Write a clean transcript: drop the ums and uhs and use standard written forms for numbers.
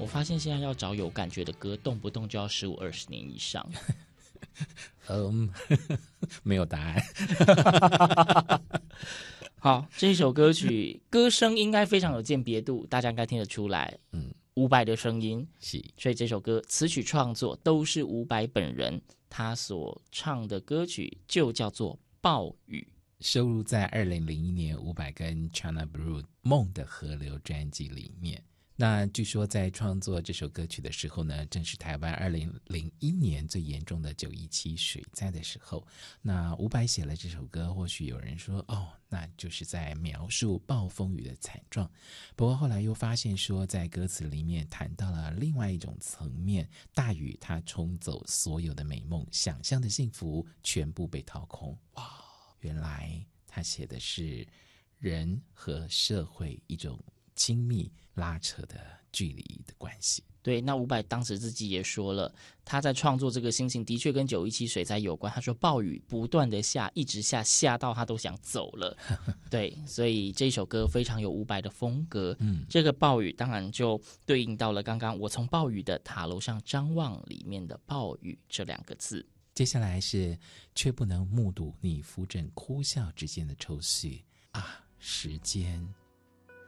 我发现现在要找有感觉的歌，动不动就要15-20年以上。 没有答案。 好，这首歌曲歌声应该非常有鉴别度，大家应该听得出来。伍佰的声音， 是， 所以这首歌词曲创作都是伍佰本人，他所唱的歌曲就叫做《暴雨》， 收录在2001年伍佰跟 China Blue 梦的河流专辑里面。那据说在创作这首歌曲的时候呢，正是台湾2001年最严重的917水灾的时候。那伍佰写了这首歌，或许有人说那就是在描述暴风雨的惨状。不过后来又发现说，在歌词里面谈到了另外一种层面，大雨它冲走所有的美梦，想象的幸福全部被掏空。哇，原来他写的是人和社会一种亲密拉扯的距离的关系。 对，那伍佰当时自己也说了，他在创作这个心情的确跟917水灾有关。他说暴雨不断的下，一直下，下到他都想走了。对，所以这首歌非常有伍佰的风格。这个暴雨当然就对应到了刚刚我从暴雨的塔楼上张望里面的暴雨这2个字。 接下来是却不能目睹你扶枕哭笑之间的抽绪啊，时间